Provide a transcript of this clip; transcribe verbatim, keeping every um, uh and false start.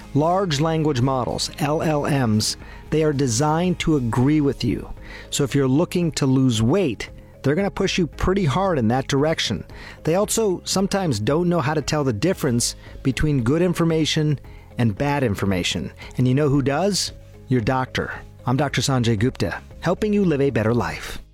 Large language models, L L Ms, they are designed to agree with you. So if you're looking to lose weight, they're going to push you pretty hard in that direction. They also sometimes don't know how to tell the difference between good information and bad information. And you know who does? Your doctor. I'm Doctor Sanjay Gupta, helping you live a better life.